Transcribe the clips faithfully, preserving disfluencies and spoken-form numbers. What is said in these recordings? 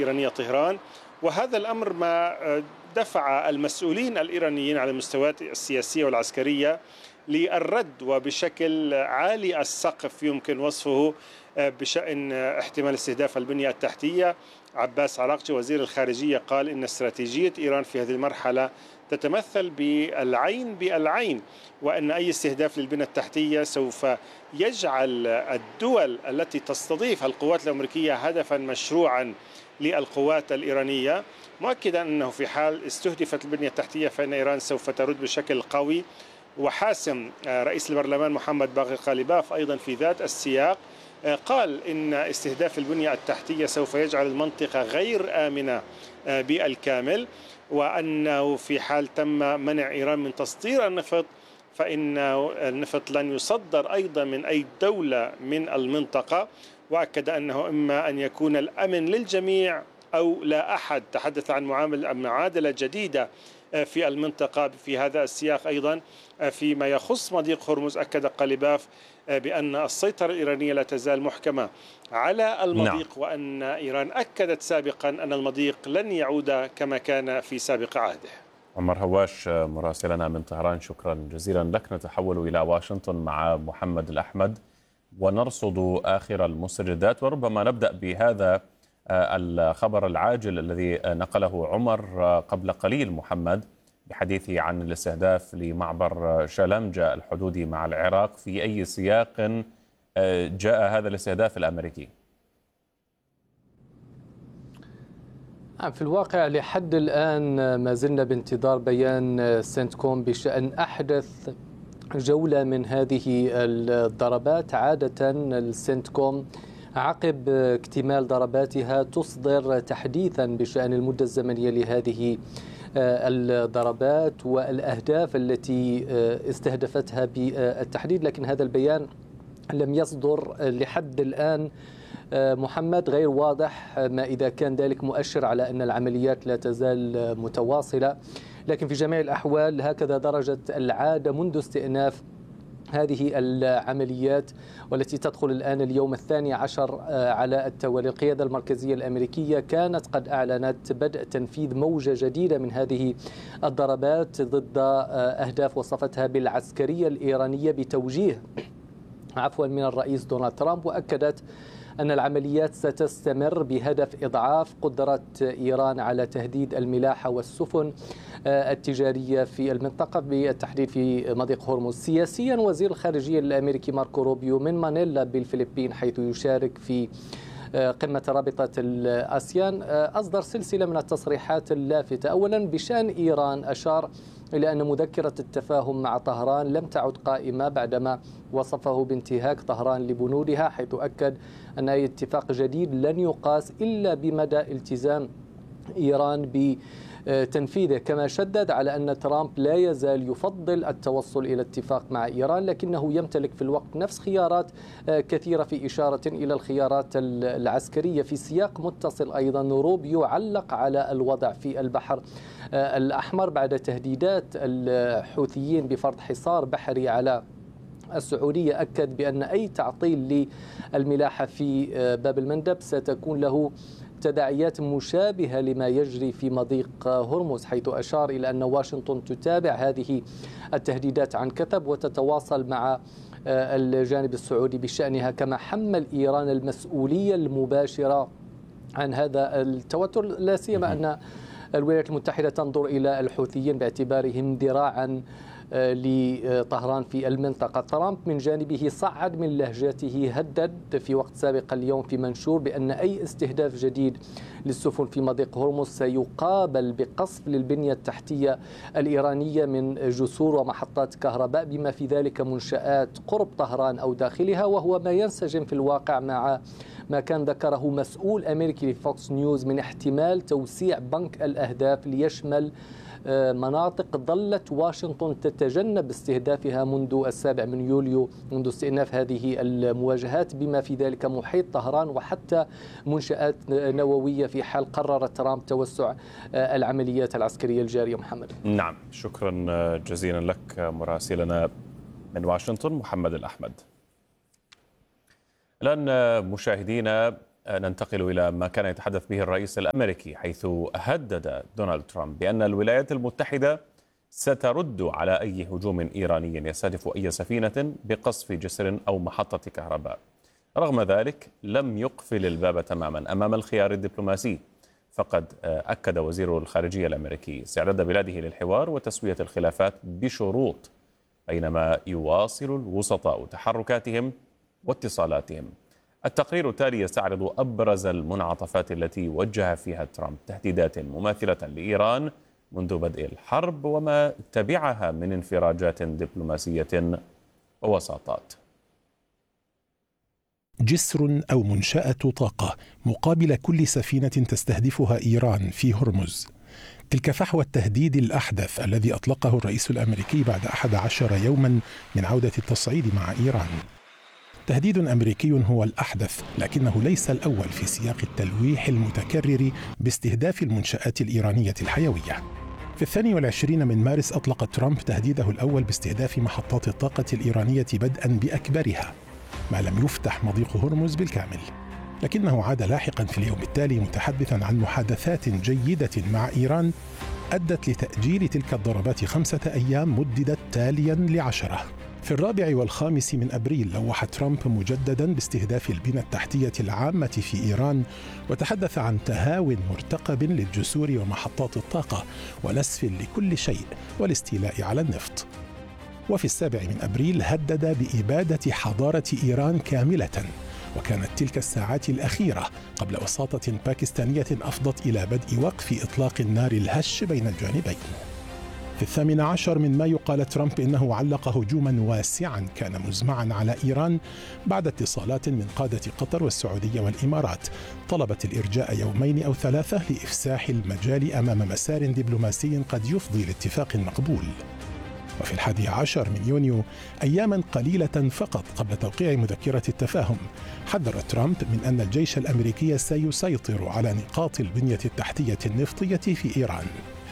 الإيرانية طهران، وهذا الأمر ما دفع المسؤولين الإيرانيين على المستويات السياسية والعسكرية للرد وبشكل عالي السقف يمكن وصفه بشأن احتمال استهداف البنية التحتية. عباس عراقجي وزير الخارجية قال إن استراتيجية إيران في هذه المرحلة تتمثل بالعين بالعين، وأن أي استهداف للبنية التحتية سوف يجعل الدول التي تستضيف القوات الأمريكية هدفا مشروعا للقوات الإيرانية، مؤكدا أنه في حال استهدفت البنية التحتية فإن إيران سوف ترد بشكل قوي وحاسم. رئيس البرلمان محمد باقر قالباف أيضا في ذات السياق قال إن استهداف البنية التحتية سوف يجعل المنطقة غير آمنة بالكامل، وأنه في حال تم منع إيران من تصدير النفط فإن النفط لن يصدر أيضا من أي دولة من المنطقة، وأكد أنه إما أن يكون الأمن للجميع أو لا أحد. تحدث عن معادلة جديدة في المنطقة. في هذا السياق أيضا فيما يخص مضيق هرمز أكد قالباف بأن السيطرة الإيرانية لا تزال محكمة على المضيق، نعم. وأن إيران أكدت سابقا أن المضيق لن يعود كما كان في سابق عهده. عمر هواش مراسلنا من طهران، شكرا جزيلا لك. نتحول إلى واشنطن مع محمد الأحمد ونرصد آخر المستجدات، وربما نبدأ بهذا الخبر العاجل الذي نقله عمر قبل قليل محمد بحديثه عن الاستهداف لمعبر شلمجة الحدودي مع العراق. في أي سياق جاء هذا الاستهداف الأمريكي؟ في الواقع لحد الآن ما زلنا بانتظار بيان سنتكوم بشأن أحدث جولة من هذه الضربات. عادة السنتكوم عقب اكتمال ضرباتها تصدر تحديثا بشأن المدة الزمنية لهذه الضربات والأهداف التي استهدفتها بالتحديد، لكن هذا البيان لم يصدر لحد الآن محمد. غير واضح ما إذا كان ذلك مؤشر على أن العمليات لا تزال متواصلة، لكن في جميع الأحوال هكذا درجة العادة منذ استئناف هذه العمليات والتي تدخل الآن اليوم الثاني عشر على التوالي. القيادة المركزية الأمريكية كانت قد أعلنت بدء تنفيذ موجة جديدة من هذه الضربات ضد أهداف وصفتها بالعسكرية الإيرانية بتوجيه عفوا من الرئيس دونالد ترامب، وأكدت أن العمليات ستستمر بهدف إضعاف قدرة إيران على تهديد الملاحة والسفن التجارية في المنطقة بالتحديد في مضيق هرمز. سياسيا وزير الخارجية الأمريكي ماركو روبيو من مانيلا بالفلبين حيث يشارك في قمة رابطة الآسيان أصدر سلسلة من التصريحات اللافتة. أولا بشأن إيران أشار إلى أن مذكرة التفاهم مع طهران لم تعد قائمة بعدما وصفه بانتهاك طهران لبنودها، حيث أكد أن أي اتفاق جديد لن يقاس إلا بمدى التزام إيران بتنفيذه. كما شدد على أن ترامب لا يزال يفضل التوصل إلى اتفاق مع إيران، لكنه يمتلك في الوقت نفس خيارات كثيرة، في إشارة إلى الخيارات العسكرية. في سياق متصل أيضا روبيو علق على الوضع في البحر الأحمر بعد تهديدات الحوثيين بفرض حصار بحري على السعودية. أكد بأن أي تعطيل للملاحة في باب المندب ستكون له تداعيات مشابهة لما يجري في مضيق هرمز، حيث أشار إلى أن واشنطن تتابع هذه التهديدات عن كثب وتتواصل مع الجانب السعودي بشأنها، كما حمل إيران المسؤولية المباشرة عن هذا التوتر، لا سيما أن الولايات المتحدة تنظر إلى الحوثيين باعتبارهم ذراعا لطهران في المنطقة. ترامب من جانبه صعد من لهجته، هدد في وقت سابق اليوم في منشور بأن أي استهداف جديد للسفن في مضيق هرمز سيقابل بقصف للبنية التحتية الإيرانية من جسور ومحطات كهرباء، بما في ذلك منشآت قرب طهران أو داخلها، وهو ما ينسجم في الواقع مع ما كان ذكره مسؤول أمريكي لفوكس نيوز من احتمال توسيع بنك الأهداف ليشمل مناطق ظلت واشنطن تتجنب استهدافها منذ السابع من يوليو، منذ استئناف هذه المواجهات، بما في ذلك محيط طهران وحتى منشآت نووية في حال قرر ترامب توسع العمليات العسكرية الجارية. محمد. نعم، شكرا جزيلا لك مراسلنا من واشنطن محمد الأحمد. الآن مشاهدينا ننتقل إلى ما كان يتحدث به الرئيس الأمريكي، حيث هدد دونالد ترامب بأن الولايات المتحدة سترد على أي هجوم إيراني يستهدف أي سفينة بقصف جسر أو محطة كهرباء. رغم ذلك لم يقفل الباب تماما أمام الخيار الدبلوماسي، فقد أكد وزير الخارجية الأمريكي استعداد بلاده للحوار وتسوية الخلافات بشروط، بينما يواصل الوسطاء تحركاتهم واتصالاتهم. التقرير التالي يستعرض أبرز المنعطفات التي وجه فيها ترامب تهديدات مماثلة لإيران منذ بدء الحرب وما تبعها من انفراجات دبلوماسية ووساطات. جسر أو منشأة طاقة مقابل كل سفينة تستهدفها إيران في هرمز. تلك فحوى التهديد الأحدث الذي أطلقه الرئيس الأمريكي بعد أحد عشر يوما من عودة التصعيد مع إيران. تهديد أمريكي هو الأحدث، لكنه ليس الأول في سياق التلويح المتكرر باستهداف المنشآت الإيرانية الحيوية. في الثاني والعشرين من مارس أطلق ترامب تهديده الأول باستهداف محطات الطاقة الإيرانية بدءا بأكبرها، ما لم يفتح مضيق هرمز بالكامل. لكنه عاد لاحقا في اليوم التالي متحدثا عن محادثات جيدة مع إيران أدت لتأجيل تلك الضربات خمسة أيام مددت تاليا لعشرة. في الرابع والخامس من أبريل لوح ترامب مجددا باستهداف البنى التحتية العامة في إيران، وتحدث عن تهاو مرتقب للجسور ومحطات الطاقة ونسف لكل شيء والاستيلاء على النفط. وفي السابع من أبريل هدد بإبادة حضارة إيران كاملة، وكانت تلك الساعات الأخيرة قبل وساطة باكستانية أفضت إلى بدء وقف إطلاق النار الهش بين الجانبين. في الثامن عشر من مايو قال ترامب إنه علق هجوما واسعا كان مزمعا على إيران بعد اتصالات من قادة قطر والسعودية والإمارات طلبت الإرجاء يومين أو ثلاثة لإفساح المجال أمام مسار دبلوماسي قد يفضي لاتفاق مقبول. وفي الحادي عشر من يونيو، أياما قليلة فقط قبل توقيع مذكرة التفاهم، حذر ترامب من أن الجيش الأمريكي سيسيطر على نقاط البنية التحتية النفطية في إيران.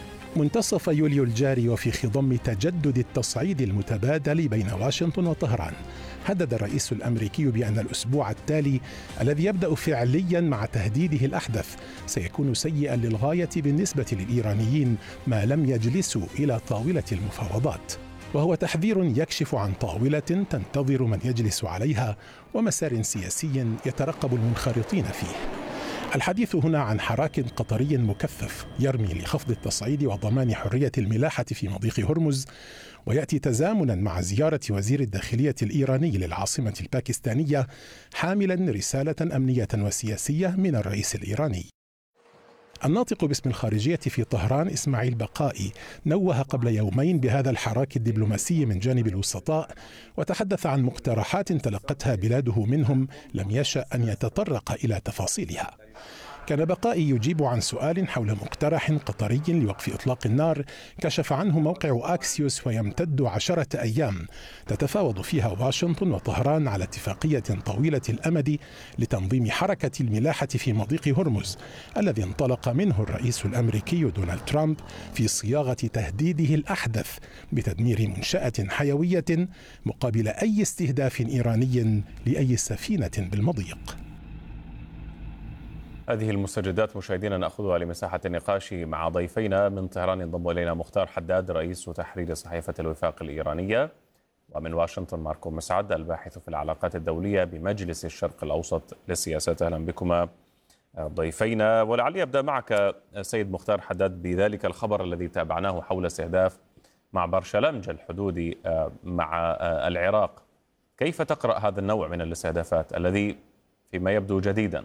منتصف يوليو الجاري وفي خضم تجدد التصعيد المتبادل بين واشنطن وطهران، هدد الرئيس الأمريكي بأن الأسبوع التالي الذي يبدأ فعليا مع تهديده الأحدث سيكون سيئا للغاية بالنسبة للإيرانيين ما لم يجلسوا إلى طاولة المفاوضات، وهو تحذير يكشف عن طاولة تنتظر من يجلس عليها ومسار سياسي يترقب المنخرطين فيه. الحديث هنا عن حراك قطري مكثف يرمي لخفض التصعيد وضمان حرية الملاحة في مضيق هرمز، ويأتي تزامنا مع زيارة وزير الداخلية الإيراني للعاصمة الباكستانية حاملا رسالة أمنية وسياسية من الرئيس الإيراني. الناطق باسم الخارجية في طهران إسماعيل بقائي نوه قبل يومين بهذا الحراك الدبلوماسي من جانب الوسطاء، وتحدث عن مقترحات تلقتها بلاده منهم لم يشأ أن يتطرق إلى تفاصيلها. كان بقائي يجيب عن سؤال حول مقترح قطري لوقف إطلاق النار كشف عنه موقع أكسيوس ويمتد عشرة أيام تتفاوض فيها واشنطن وطهران على اتفاقية طويلة الأمد لتنظيم حركة الملاحة في مضيق هرمز الذي انطلق منه الرئيس الأمريكي دونالد ترامب في صياغة تهديده الأحدث بتدمير منشأة حيوية مقابل أي استهداف إيراني لأي سفينة بالمضيق. هذه المستجدات مشاهدينا نأخذها لمساحة النقاش مع ضيفينا. من طهران ينضم إلينا مختار حداد رئيس تحرير صحيفة الوفاق الإيرانية، ومن واشنطن ماركو مسعد الباحث في العلاقات الدولية بمجلس الشرق الأوسط للسياسات. أهلا بكما ضيفينا، ولعلي أبدأ معك سيد مختار حداد بذلك الخبر الذي تابعناه حول استهداف معبر شلمج الحدودي مع العراق. كيف تقرأ هذا النوع من الاستهدافات الذي فيما يبدو جديدا؟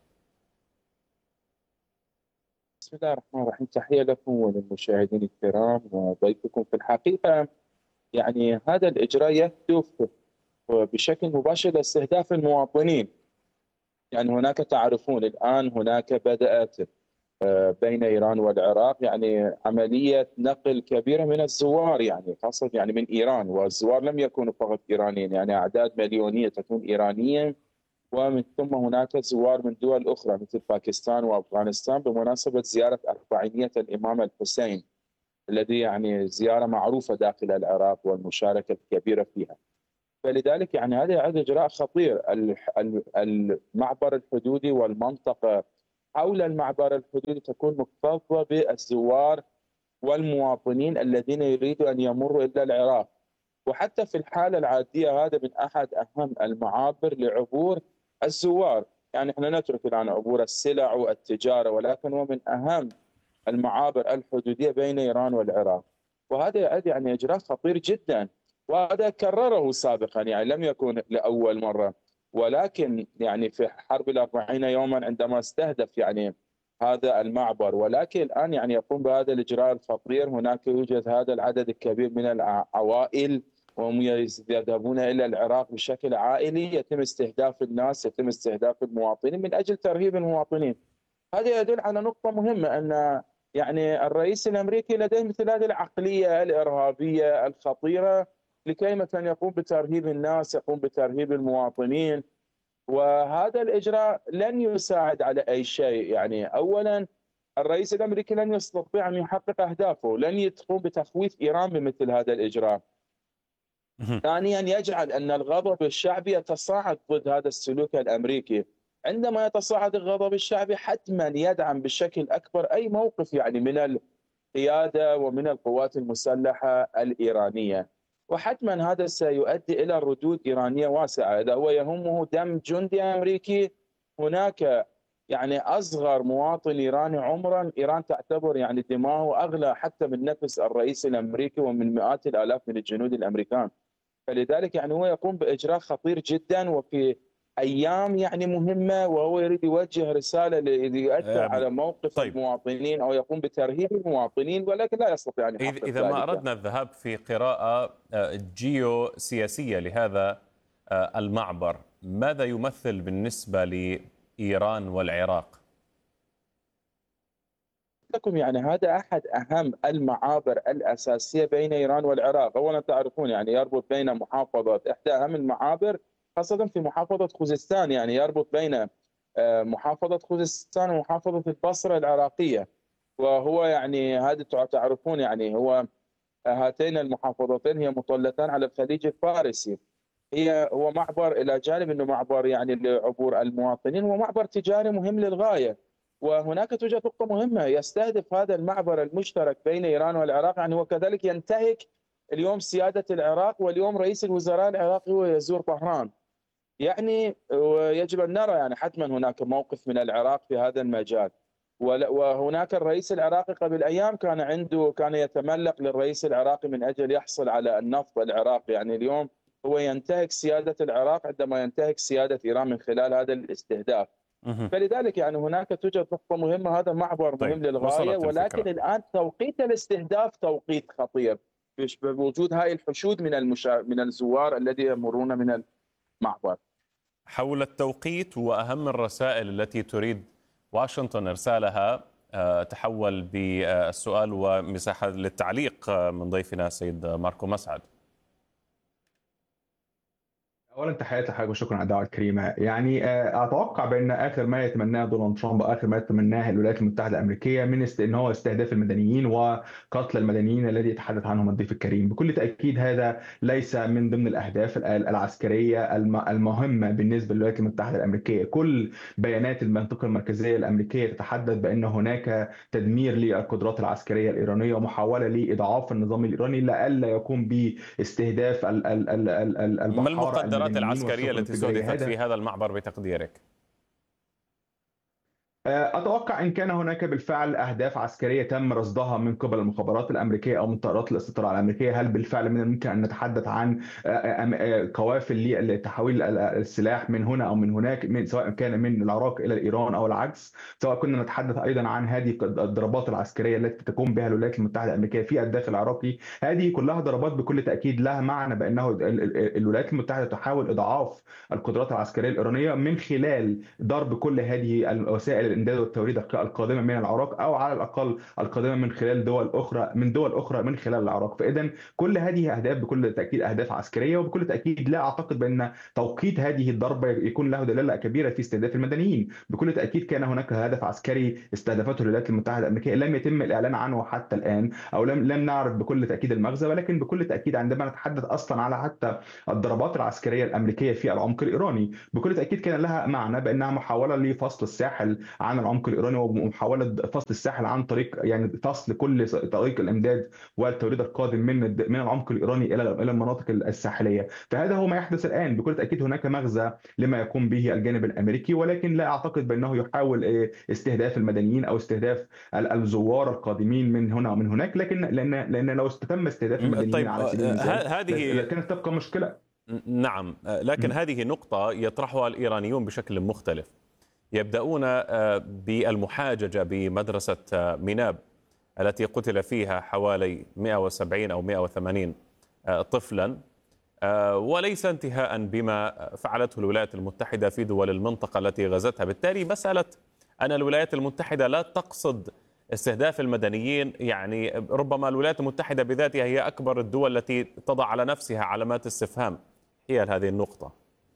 بسم الله الرحمن الرحيم. تحية لكم وللمشاهدين الكرام وضيفكم. في الحقيقة يعني هذا الإجراء يهدف بشكل مباشر لاستهداف المواطنين. يعني هناك تعرفون الآن هناك بدأت بين إيران والعراق يعني عملية نقل كبيرة من الزوار، يعني خاصة يعني من إيران، والزوار لم يكونوا فقط إيرانيين، يعني أعداد مليونية تكون إيرانية، ومن ثم هناك زوار من دول أخرى مثل باكستان وأفغانستان بمناسبة زيارة أربعينية الإمام الحسين الذي يعني زيارة معروفة داخل العراق والمشاركة الكبيرة فيها. فلذلك يعني هذا يعد إجراء خطير. المعبر الحدودي والمنطقة حول المعبر الحدودي تكون مكتظة بالزوار والمواطنين الذين يريدوا أن يمروا إلى العراق، وحتى في الحالة العادية هذا من أحد أهم المعابر لعبور الزوار. يعني احنا نترك الآن عبور السلع والتجارة، ولكن هو من أهم المعابر الحدودية بين إيران والعراق، وهذا يعد يعني إجراء خطير جدا، وهذا كرره سابقا، يعني لم يكن لأول مرة، ولكن يعني في حرب الأربعين يوما عندما استهدف يعني هذا المعبر، ولكن الآن يعني يقوم بهذا الإجراء الخطير. هناك يوجد هذا العدد الكبير من العوائل وهم يذهبون إلى العراق بشكل عائلي، يتم استهداف الناس، يتم استهداف المواطنين من أجل ترهيب المواطنين. هذا يدل على نقطة مهمة، أن يعني الرئيس الأمريكي لديه مثل هذه العقلية الإرهابية الخطيرة لكيما أن يقوم بترهيب الناس، يقوم بترهيب المواطنين، وهذا الإجراء لن يساعد على أي شيء. يعني أولا الرئيس الأمريكي لن يستطيع أن يحقق أهدافه، لن يقوم بتخويف إيران بمثل هذا الإجراء. ثانيا يجعل أن الغضب الشعبي يتصاعد ضد هذا السلوك الأمريكي. عندما يتصاعد الغضب الشعبي حتما يدعم بشكل أكبر أي موقف يعني من القيادة ومن القوات المسلحة الإيرانية، وحتما هذا سيؤدي إلى ردود إيرانية واسعة. إذا هو يهمه دم جندي أمريكي، هناك يعني أصغر مواطن إيراني عمرا إيران تعتبر يعني دماؤه أغلى حتى من نفس الرئيس الأمريكي ومن مئات الآلاف من الجنود الأمريكان. فلذلك يعني هو يقوم بإجراء خطير جدا وفي أيام يعني مهمة، وهو يريد يوجه رسالة ليؤثر على موقف طيب. المواطنين أو يقوم بترهيب المواطنين، ولكن لا يستطيع أن يحقق إذا ما أردنا الذهاب في قراءة جيوسياسية لهذا المعبر، ماذا يمثل بالنسبة لإيران والعراق؟ لكم يعني هذا أحد أهم المعابر الأساسية بين إيران والعراق. أولا تعرفون يعني يربط بين محافظة، إحدى أهم المعابر خاصة في محافظة خوزستان، يعني يربط بين محافظة خوزستان ومحافظة البصرة العراقية، وهو يعني هذا تعرفون يعني هو هاتين المحافظتين هي مطلتان على الخليج الفارسي. هي هو معبر إلى جانب أنه معبر يعني لعبور المواطنين، هو معبر تجاري مهم للغاية. وهناك توجد نقطة مهمة، يستهدف هذا المعبر المشترك بين إيران والعراق، يعني هو كذلك ينتهك اليوم سيادة العراق، واليوم رئيس الوزراء العراقي هو يزور طهران. يعني يجب أن نرى يعني حتما هناك موقف من العراق في هذا المجال. وهناك الرئيس العراقي قبل أيام كان عنده كان يتملق للرئيس العراقي من أجل يحصل على النفط العراقي. يعني اليوم هو ينتهك سيادة العراق عندما ينتهك سيادة إيران من خلال هذا الاستهداف. فلذلك يعني هناك توجد نقطة مهمة، هذا معبر طيب. مهم للغاية، ولكن الفكرة. الآن توقيت الاستهداف توقيت خطير بوجود هاي الحشود من المشا... من الزوار الذين يمرون من المعبر. حول التوقيت وأهم الرسائل التي تريد واشنطن إرسالها، تحول بالسؤال ومساحة للتعليق من ضيفنا السيد ماركو مسعد. اولا تحياتي لحضرتك وشكرا على الدعوه الكريمه. يعني اتوقع بان اخر ما يتمناه دونالد ترامب واخر ما يتمناه الولايات المتحده الامريكيه من ان هو استهداف المدنيين وقتل المدنيين الذي يتحدث عنهم الضيف الكريم، بكل تاكيد هذا ليس من ضمن الاهداف العسكريه المهمه بالنسبه للولايات المتحده الامريكيه. كل بيانات المنطقه المركزيه الامريكيه تتحدث بان هناك تدمير للقدرات العسكريه الايرانيه ومحاوله لاضعاف النظام الايراني لئلا يقوم باستهداف البحار العسكرية التي استهدفت في هذا المعبر بتقديرك؟ أتوقع إن كان هناك بالفعل أهداف عسكرية تم رصدها من قبل المخابرات الأمريكية أو من طائرات الاستطلاع الأمريكية، هل بالفعل من الممكن أن نتحدث عن قوافل لتحويل السلاح من هنا أو من هناك، من سواء كان من العراق إلى إيران أو العكس، سواء كنا نتحدث أيضا عن هذه الضربات العسكرية التي تقوم بها الولايات المتحدة الأمريكية في الداخل العراقي، هذه كلها ضربات بكل تأكيد لها معنى بأنه الولايات المتحدة تحاول إضعاف القدرات العسكرية الإيرانية من خلال ضرب كل هذه الوسائل الامداد والتوريد القادمه من العراق، او على الاقل القادمه من خلال دول اخرى من دول اخرى من خلال العراق. فاذا كل هذه اهداف بكل تاكيد اهداف عسكريه، وبكل تاكيد لا اعتقد بان توقيت هذه الضربه يكون له دلاله كبيره في استهداف المدنيين. بكل تاكيد كان هناك هدف عسكري استهدفته الولايات المتحده الامريكيه لم يتم الاعلان عنه حتى الان، او لم لم نعرف بكل تاكيد المغزى، ولكن بكل تاكيد عندما نتحدث اصلا على حتى الضربات العسكريه الامريكيه في العمق الايراني بكل تاكيد كان لها معنى بانها محاوله لفصل الساحل عن العمق الايراني، ومحاوله فصل الساحل عن طريق يعني فصل كل طريق الامداد والتوريد القادم من من العمق الايراني الى الى المناطق الساحليه. فهذا هو ما يحدث الان. بكل تاكيد هناك مغزى لما يقوم به الجانب الامريكي، ولكن لا اعتقد بانه يحاول استهداف المدنيين او استهداف الزوار القادمين من هنا ومن هناك، لكن لان لان لو تم استهداف المدنيين طيب على سبيل المثال هذه كانت تبقى مشكله. نعم، لكن م. هذه نقطة يطرحها الإيرانيون بشكل مختلف. يبدأون بالمحاججة بمدرسة ميناب التي قتل فيها حوالي مئة وسبعين أو مئة وثمانين طفلا، وليس انتهاء بما فعلته الولايات المتحدة في دول المنطقة التي غزتها. بالتالي مسألة أن الولايات المتحدة لا تقصد استهداف المدنيين، يعني ربما الولايات المتحدة بذاتها هي أكبر الدول التي تضع على نفسها علامات استفهام حيال هذه النقطة.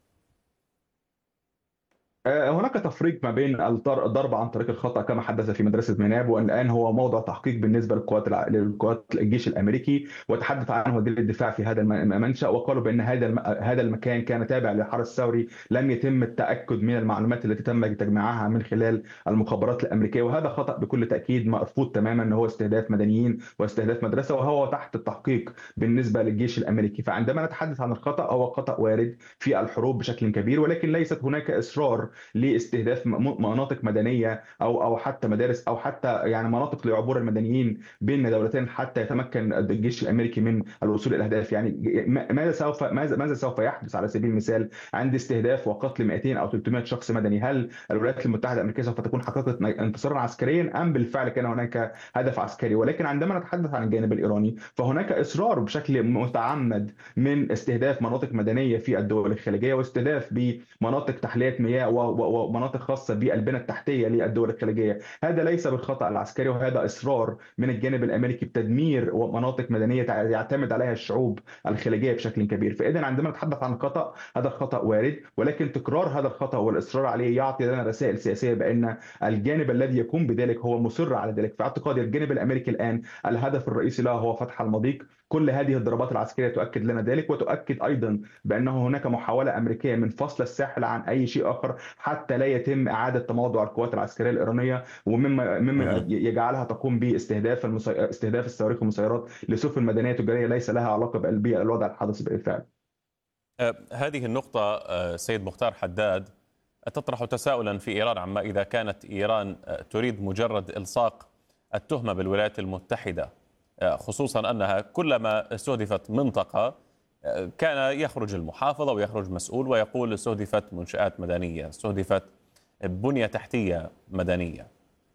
هناك تفريق ما بين الضرب عن طريق الخطأ كما حدث في مدرسة ميناب، والآن هو موضع تحقيق بالنسبة للقوات للقوات الجيش الأمريكي، وتحدث عنه وزير الدفاع في هذا المنشأ، وقالوا بأن هذا هذا المكان كان تابع للحرس الثوري، لم يتم التأكد من المعلومات التي تم تجميعها من خلال المخابرات الأمريكية، وهذا خطأ بكل تأكيد مرفوض تماما، أنه هو استهداف مدنيين واستهداف مدرسة، وهو تحت التحقيق بالنسبة للجيش الأمريكي. فعندما نتحدث عن الخطأ هو خطأ وارد في الحروب بشكل كبير، ولكن ليست هناك إصرار لاستهداف مناطق مدنيه او او حتى مدارس او حتى يعني مناطق لعبور المدنيين بين دولتين حتى يتمكن الجيش الامريكي من الوصول الى الاهداف. يعني ماذا سوف ماذا ماذا سوف يحدث على سبيل المثال عند استهداف وقتل مئتين او ثلاثمئة شخص مدني؟ هل الولايات المتحده الامريكيه سوف تكون حققت انتصارا عسكريا ام بالفعل كان هناك هدف عسكري؟ ولكن عندما نتحدث عن الجانب الايراني فهناك اصرار بشكل متعمد من استهداف مناطق مدنيه في الدول الخليجيه، واستهداف بمناطق تحليه مياه ومناطق خاصة بالبنى التحتية للدول الخليجية. هذا ليس بالخطأ العسكري، وهذا إصرار من الجانب الأمريكي بتدمير مناطق مدنية يعتمد عليها الشعوب الخليجية بشكل كبير. فإذا عندما نتحدث عن الخطأ هذا الخطأ وارد، ولكن تكرار هذا الخطأ والإصرار عليه يعطي لنا رسائل سياسية بأن الجانب الذي يقوم بذلك هو مصر على ذلك. في اعتقادي الجانب الأمريكي الآن الهدف الرئيسي له هو فتح المضيق. كل هذه الضربات العسكرية تؤكد لنا ذلك، وتؤكد أيضا بأنه هناك محاولة أمريكية من فصل الساحل عن أي شيء آخر حتى لا يتم إعادة تموضع القوات العسكرية الإيرانية، ومما مما يجعلها تقوم باستهداف المسي... استهداف الصواريخ والمسيرات لسفن مدنية تجارية ليس لها علاقة بالوضع الحادث بالفعل. هذه النقطة سيد مختار حداد تطرح تساؤلا في إيران عما إذا كانت إيران تريد مجرد إلصاق التهمة بالولايات المتحدة، خصوصا أنها كلما استهدفت منطقة كان يخرج المحافظة ويخرج مسؤول ويقول استهدفت منشآت مدنية، استهدفت بنية تحتية مدنية.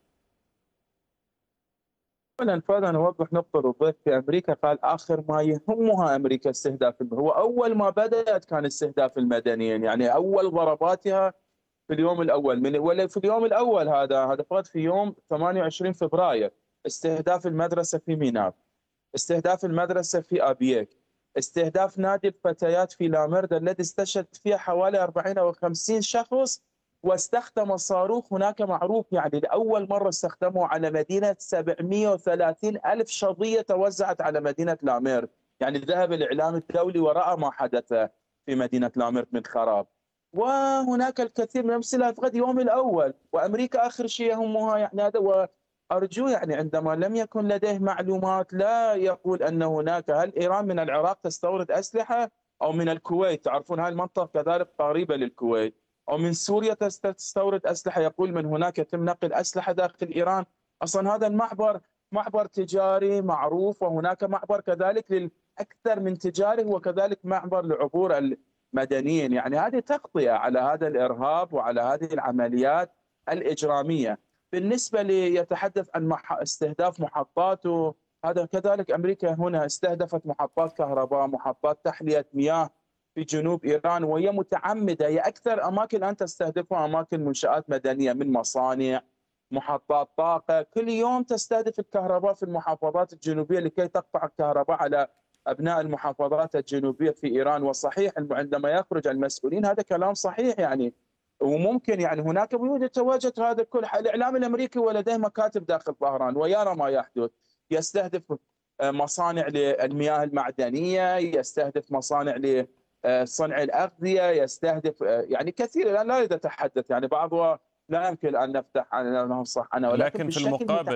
اولا فعلا نوضح نقطه. الضيف في امريكا قال اخر ما يهمها امريكا استهداف، هو اول ما بدات كان استهداف المدنيين، يعني اول ضرباتها في اليوم الاول من ولا في اليوم الاول هذا هذا فقط في يوم ثمانية وعشرين فبراير استهداف المدرسه في ميناب، استهداف المدرسه في ابييك، استهداف نادي الفتيات في لامرد الذي استشهد فيه حوالي أربعين أو خمسين شخص، واستخدم الصاروخ هناك معروف يعني لأول مرة استخدمه على مدينة سبعمئة وثلاثين ألف شظية توزعت على مدينة لامرد. يعني ذهب الإعلام الدولي ورأى ما حدث في مدينة لامرد من خراب، وهناك الكثير من الأمثلة فقط يوم الأول. وأمريكا آخر شيء يهمها يعني هذا، وأرجو يعني عندما لم يكن لديه معلومات لا يقول أن هناك، هل إيران من العراق تستورد أسلحة أو من الكويت؟ تعرفون هاي المنطقة كذلك قريبة للكويت، أو من سوريا تستورد أسلحة، يقول من هناك يتم نقل أسلحة داخل إيران. أصلا هذا المعبر معبر تجاري معروف، وهناك معبر كذلك للأكثر من تجاري وكذلك معبر لعبور المدنيين. يعني هذه تغطية على هذا الإرهاب وعلى هذه العمليات الإجرامية. بالنسبة ليتحدث عن استهداف محطات، هذا كذلك أمريكا هنا استهدفت محطات كهرباء، محطات تحلية مياه في جنوب إيران، وهي متعمدة. هي أكثر أماكن أن تستهدفها أماكن منشآت مدنية من مصانع محطات طاقة، كل يوم تستهدف الكهرباء في المحافظات الجنوبية لكي تقطع الكهرباء على أبناء المحافظات الجنوبية في إيران. وصحيح عندما يخرج المسؤولين هذا كلام صحيح يعني، وممكن يعني هناك يوجد تواجد هذا الكل. الإعلام الأمريكي ولديه مكاتب داخل طهران ويرى ما يحدث، يستهدف مصانع للمياه المعدنية، يستهدف مصانع لصنع الأغذية، يستهدف يعني كثير. لا أريد أتحدث يعني بعضها لا يمكن أن نفتح أن ننصح عنها، ولكن في المقابل